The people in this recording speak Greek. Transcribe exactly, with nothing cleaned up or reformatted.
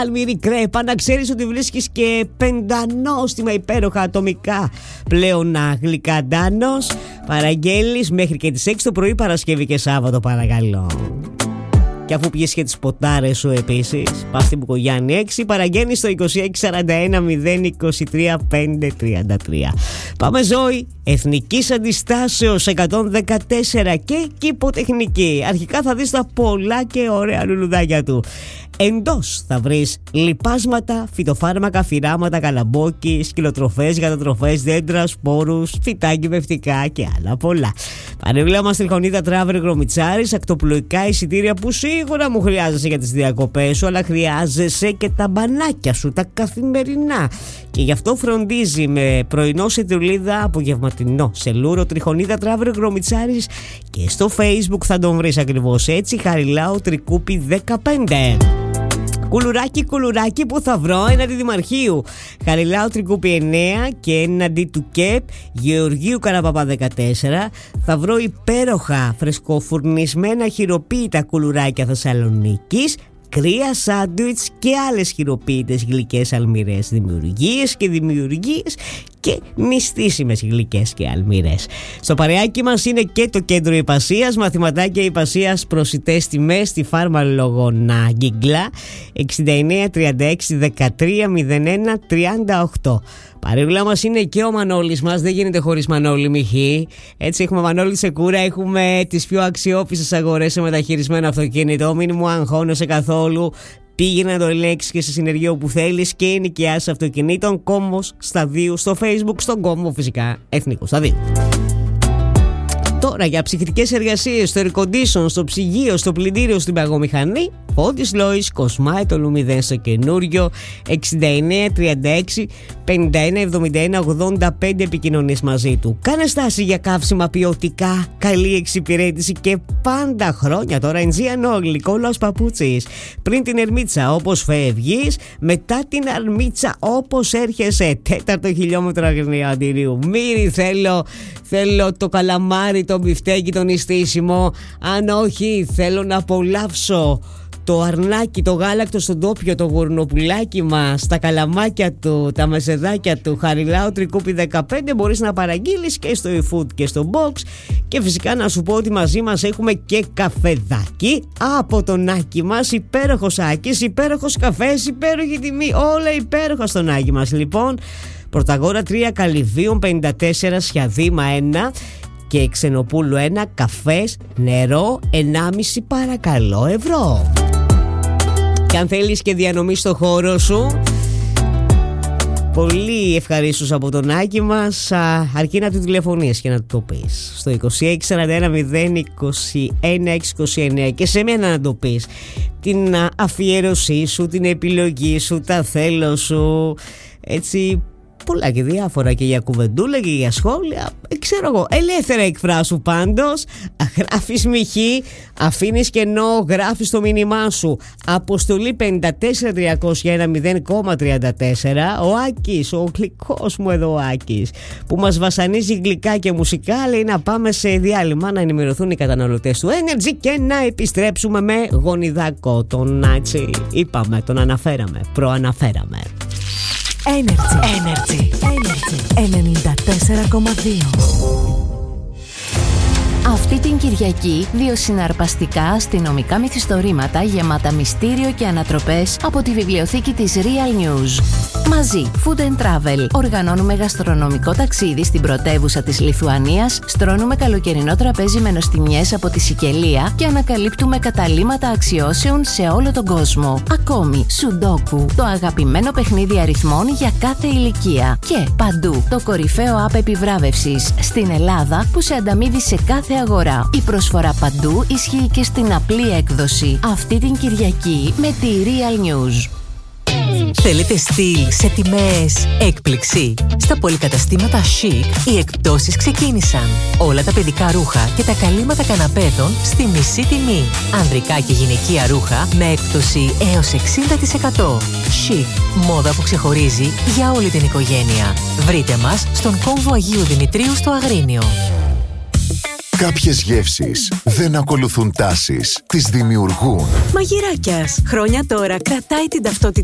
αλμυρή κρέπα, να ξέρεις ότι βρίσκεις και πεντανόστιμα υπέροχα ατομικά πλέον γλυκά Ντάνος. Παραγγέλνεις μέχρι και τις έξι το πρωί, Παρασκευή και Σάββατο, παρακαλώ. Και αφού πιες και τις ποτάρες σου επίσης, πας στην Μπουκογιάννη έξι, παραγγέλνεις στο είκοσι έξι σαράντα ένα μηδέν είκοσι τρία πέντε τριάντα τρία. Πάμε Ζώη, Εθνικής Αντιστάσεως εκατόν δεκατέσσερα και Κηποτεχνική. Αρχικά θα δεις τα πολλά και ωραία λουλουδάκια του. Εντός θα βρεις λιπάσματα, φυτοφάρμακα, φυράματα, καλαμπόκι, σκυλοτροφές, γατοτροφές, δέντρα, σπόρους, φυτά κυβευτικά και άλλα πολλά. Πανεβλέμα Τριχονίδα Travel Γρομιτσάρης, ακτοπλοϊκά εισιτήρια που σίγουρα μου χρειάζεσαι για τις διακοπές σου, αλλά χρειάζεσαι και τα μπανάκια σου, τα καθημερινά. Και γι' αυτό φροντίζει με πρωινό σε τουλίδα, απογευματινό σε λούρο, Τριχονίδα Travel Γρομιτσάρης, και στο Facebook θα τον βρεις ακριβώς έτσι, Χαριλάου Τρικούπη δεκαπέντε. Κουλουράκι, κουλουράκι που θα βρω έναντι Δημαρχείου Χαριλάου Τρικούπη εννέα και έναντι του ΚΕΠ Γεωργίου Καραπαπά δεκατέσσερα. Θα βρω υπέροχα φρεσκοφουρνισμένα χειροποίητα κουλουράκια Θεσσαλονίκης, κρύα σάντουιτς και άλλες χειροποίητες γλυκές αλμυρές, δημιουργίες και δημιουργίες και μυστήσιμες γλυκές και αλμυρές. Στο παρεάκι μας είναι και το κέντρο Ιπασίας, μαθηματάκια Ιπασίας, προσιτές τιμές στη Φάρμα Λογονά Γκίγκλα εξήντα εννέα τριάντα έξι δεκατρία μηδέν ένα τριάντα οκτώ. Παρήγουλα μας είναι και ο Μανώλης μας, δεν γίνεται χωρίς Μανώλη Μιχή. Έτσι έχουμε Μανώλη Σεκούρα, έχουμε τις πιο αξιόπιστες αγορές σε μεταχειρισμένο αυτοκίνητο. Μην μου αγχώνεσαι καθόλου. Πήγαινε να το ελέγξεις και σε συνεργείο που θέλεις και ενοικιάσεις αυτοκινήτων. Κόμμος Σταδίου στο Facebook, στον κόμμο φυσικά Εθνικού Σταδίου. Τώρα για ψυχητικές εργασίες, στο air condition, στο ψυγείο, στο πλυντήριο, στην παγομηχανή, Φώτης Λόης, Κοσμάι το Λουμιδέν στο καινούριο, εξήντα εννέα τριάντα έξι πενήντα ένα εβδομήντα ένα ογδόντα πέντε, επικοινωνείς μαζί του. Κάνε στάση για καύσιμα ποιοτικά, καλή εξυπηρέτηση και πάντα χρόνια τώρα. Ενζίανο, γλυκόλαος παπούτσις. Πριν την Ερμίτσα όπως φεύγεις, μετά την Αρμίτσα όπως έρχεσαι. Τέταρτο χιλιόμετρο Αγριαντηρίου. Μύρι θέλω, θέλω το καλαμάρι, το μπιφτέκι, τον ιστήσιμο. Αν όχι, θέλω να απολαύσω το αρνάκι, το γάλακτο στον τόπιο, το γουρνοπουλάκι μας, τα καλαμάκια του, τα μεσεδάκια του. Χαριλάου Τρικούπη δεκαπέντε, μπορείς να παραγγείλεις και στο eFood και στο Box. Και φυσικά να σου πω ότι μαζί μας έχουμε και καφεδάκι από τον Άκη μας. Υπέροχος Άκης, υπέροχος καφές, υπέροχη τιμή, όλα υπέροχα στον Άκη μας. Λοιπόν, Πρωταγόρα τρία, Καλυβίων πενήντα τέσσερα, Σιαδήμα ένα και Ξενοπούλου ένα, καφές, νερό ενάμιση παρακαλώ ευρώ. Και αν θέλεις και διανομή στο χώρο σου, πολύ ευχαρίστως από τον Άκη μας, αρκεί να του τηλεφωνείς και να του το πεις στο είκοσι έξι σαράντα ένα μηδέν είκοσι ένα έξι είκοσι εννέα και σε μένα να το πεις την αφιέρωσή σου, την επιλογή σου, τα θέλω σου, έτσι πολλά και διάφορα, και για κουβεντούλα και για σχόλια, ξέρω εγώ, ελεύθερα εκφράσου πάντως. Γράφεις Μιχή, αφήνεις κενό, γράφεις το μήνυμά σου, αποστολή πενήντα τέσσερα τριακόσια ένα μηδέν τριάντα τέσσερα. Ο Άκης, ο γλυκός μου εδώ ο Άκης, που μας βασανίζει γλυκά και μουσικά, λέει να πάμε σε διάλειμμα να ενημερωθούν οι καταναλωτές του Energy και να επιστρέψουμε με γονιδάκο. Τον Νάτσι είπαμε, τον αναφέραμε, προαναφέραμε. Energy. Energy. Energy. ενενήντα τέσσερα κόμμα δύο. Αυτή την Κυριακή, δύο συναρπαστικά αστυνομικά μυθιστορήματα γεμάτα μυστήριο και ανατροπές από τη βιβλιοθήκη της Real News. Μαζί, Food and Travel. Οργανώνουμε γαστρονομικό ταξίδι στην πρωτεύουσα της Λιθουανίας, στρώνουμε καλοκαιρινό τραπέζι με νοστιμιές από τη Σικελία και ανακαλύπτουμε καταλύματα αξιώσεων σε όλο τον κόσμο. Ακόμη, Σουντόκου, το αγαπημένο παιχνίδι αριθμών για κάθε ηλικία. Και παντού, το κορυφαίο app επιβράβευσης στην Ελλάδα που σε ανταμείβει σε κάθε αγορά. Η προσφορά παντού ισχύει και στην απλή έκδοση. Αυτή την Κυριακή με τη Real News. Θέλετε στυλ σε τιμές έκπληξη? Στα πολυκαταστήματα Chic οι εκπτώσεις ξεκίνησαν. Όλα τα παιδικά ρούχα και τα καλύματα καναπέδων στη μισή τιμή. Ανδρικά και γυναικεία ρούχα με έκπτωση έως εξήντα τοις εκατό. Chic, μόδα που ξεχωρίζει για όλη την οικογένεια. Βρείτε μας στον κόμβο Αγίου Δημητρίου στο Αγρίνιο. Κάποιες γεύσεις δεν ακολουθούν τάσεις, τις δημιουργούν. Μαγειράκιας. Χρόνια τώρα κρατάει την ταυτότητα